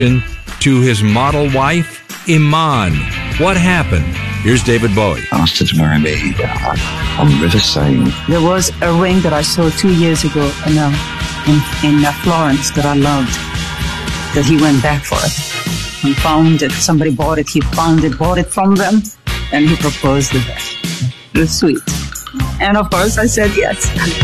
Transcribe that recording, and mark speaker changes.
Speaker 1: to his model wife, Iman. What happened? Here's David Bowie.
Speaker 2: Asked her to marry me on River Seine.
Speaker 3: There was a ring that I saw 2 years ago in Florence that I loved, that he went back for it. He found it. Somebody bought it. He found it, bought it from them, and he proposed with it. It was sweet. And of course, I said yes.